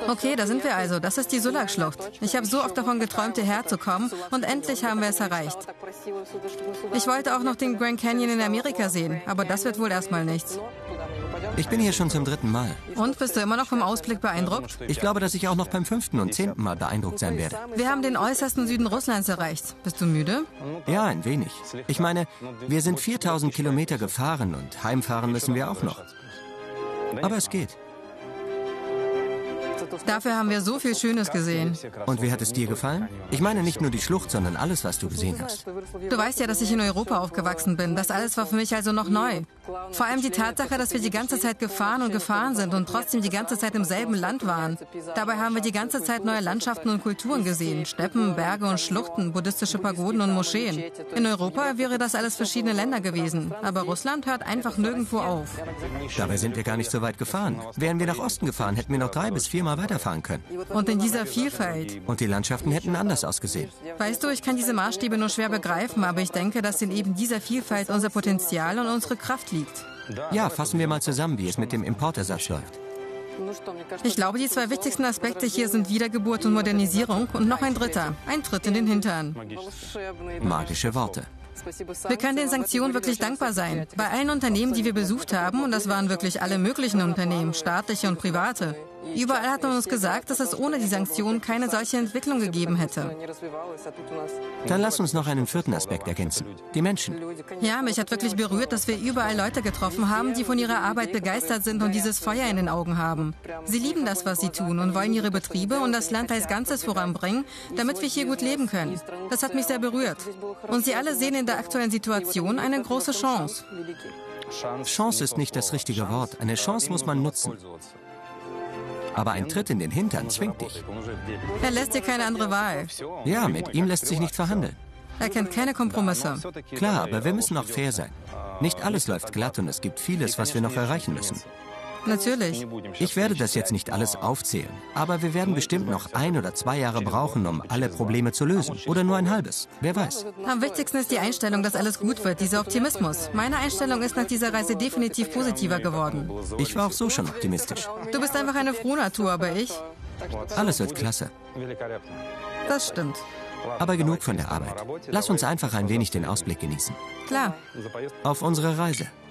Okay, da sind wir also. Das ist die Sulak-Schlucht. Ich habe so oft davon geträumt, hierher zu kommen und endlich haben wir es erreicht. Ich wollte auch noch den Grand Canyon in Amerika sehen, aber das wird wohl erstmal nichts. Ich bin hier schon zum 3. Mal. Und, bist du immer noch vom Ausblick beeindruckt? Ich glaube, dass ich auch noch beim 5. und 10. Mal beeindruckt sein werde. Wir haben den äußersten Süden Russlands erreicht. Bist du müde? Ja, ein wenig. Ich meine, wir sind 4000 Kilometer gefahren und heimfahren müssen wir auch noch. Aber es geht. Dafür haben wir so viel Schönes gesehen. Und wie hat es dir gefallen? Ich meine nicht nur die Schlucht, sondern alles, was du gesehen hast. Du weißt ja, dass ich in Europa aufgewachsen bin. Das alles war für mich also noch neu. Vor allem die Tatsache, dass wir die ganze Zeit gefahren und gefahren sind und trotzdem die ganze Zeit im selben Land waren. Dabei haben wir die ganze Zeit neue Landschaften und Kulturen gesehen. Steppen, Berge und Schluchten, buddhistische Pagoden und Moscheen. In Europa wäre das alles verschiedene Länder gewesen. Aber Russland hört einfach nirgendwo auf. Dabei sind wir gar nicht so weit gefahren. Wären wir nach Osten gefahren, hätten wir noch 3 bis 4 Mal weiterfahren können. Und in dieser Vielfalt. Und die Landschaften hätten anders ausgesehen. Weißt du, ich kann diese Maßstäbe nur schwer begreifen, aber ich denke, dass in eben dieser Vielfalt unser Potenzial und unsere Kraft liegt. Ja, fassen wir mal zusammen, wie es mit dem Importersatz läuft. Ich glaube, die 2 wichtigsten Aspekte hier sind Wiedergeburt und Modernisierung und noch ein dritter, ein Tritt in den Hintern. Magische Worte. Wir können den Sanktionen wirklich dankbar sein. Bei allen Unternehmen, die wir besucht haben, und das waren wirklich alle möglichen Unternehmen, staatliche und private, überall hat man uns gesagt, dass es ohne die Sanktionen keine solche Entwicklung gegeben hätte. Dann lass uns noch einen 4. Aspekt ergänzen. Die Menschen. Ja, mich hat wirklich berührt, dass wir überall Leute getroffen haben, die von ihrer Arbeit begeistert sind und dieses Feuer in den Augen haben. Sie lieben das, was sie tun und wollen ihre Betriebe und das Land als Ganzes voranbringen, damit wir hier gut leben können. Das hat mich sehr berührt. Und sie alle sehen in der aktuellen Situation eine große Chance. Chance ist nicht das richtige Wort. Eine Chance muss man nutzen. Aber ein Tritt in den Hintern zwingt dich. Er lässt dir keine andere Wahl. Ja, mit ihm lässt sich nicht verhandeln. Er kennt keine Kompromisse. Klar, aber wir müssen auch fair sein. Nicht alles läuft glatt und es gibt vieles, was wir noch erreichen müssen. Natürlich. Ich werde das jetzt nicht alles aufzählen, aber wir werden bestimmt noch 1 oder 2 Jahre brauchen, um alle Probleme zu lösen. Oder nur ein halbes. Wer weiß. Am wichtigsten ist die Einstellung, dass alles gut wird, dieser Optimismus. Meine Einstellung ist nach dieser Reise definitiv positiver geworden. Ich war auch so schon optimistisch. Du bist einfach eine Frohnatur, aber ich? Alles wird klasse. Das stimmt. Aber genug von der Arbeit. Lass uns einfach ein wenig den Ausblick genießen. Klar. Auf unsere Reise.